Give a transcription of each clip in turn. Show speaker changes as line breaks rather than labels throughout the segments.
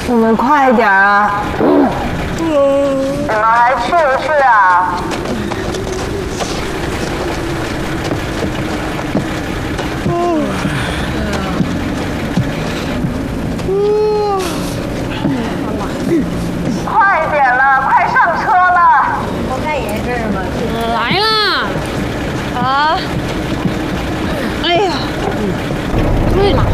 你们快点啊！你们还去不去啊？快点了，快上车了！我看也是嘛。
来啦！啊！哎呀！对了，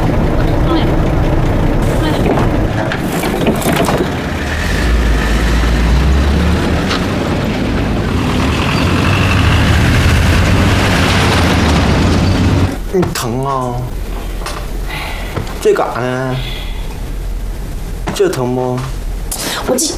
你疼啊？这嘎呢？这疼不？
我这……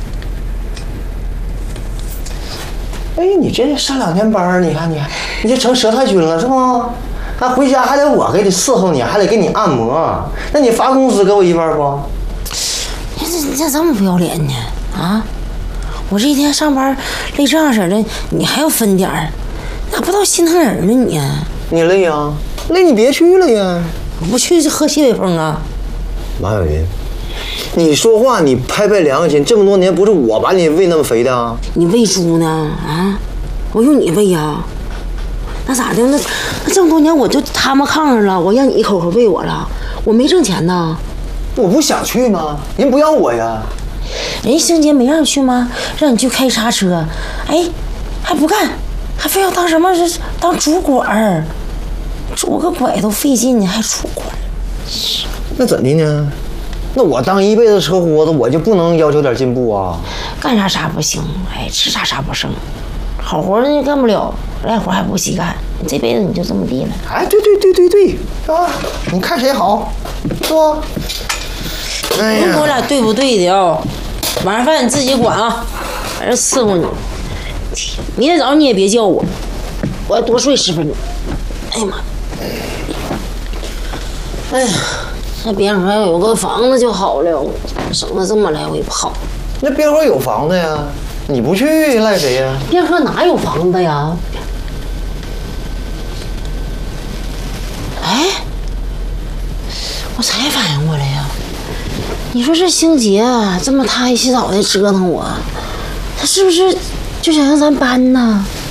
哎，你这上2天班，你看你这成佘太君了是吗？还回家还得我给你伺候你，还得给你按摩，那你发工资给我一半不？
你这么不要脸呢？啊！我这一天上班累这样式的，你还要分点儿，咋不到心疼人呢你？
你累啊？累你别去了呀！
我不去就喝西北风啊！
马小云，你说话你拍拍良心，这么多年不是我把你喂那么肥的啊？
你喂猪呢？啊！我用你喂呀？那咋的？那这么多年我就他们炕上了，我让你一口口喂我了，我没挣钱呢。
我不想去吗？人不要我呀？
人星杰没让你去吗？让你去开叉车，哎，还不干，还非要当什么当主管儿，拄个拐都费劲，你还主管？
那怎的呢？那我当一辈子车豁子，我就不能要求点进步啊？
干啥不行，哎，吃啥不剩，好活儿你干不了，赖活还不稀干，你这辈子你就这么地了。
哎，对啊！你看谁好，是吧？哎呀，
我俩对不对的啊？晚上饭你自己管啊，反正伺候你。明天早上你也别叫我，我要多睡10分钟。哎呀妈！哎呀，那边上要有个房子就好了，省得这么来回跑。
那边上有房子呀，你不去赖谁呀？
边上哪有房子呀？哎，我才反应过来呀！你说这星杰啊，这么他一洗澡的折腾我，他是不是就想让咱搬呢？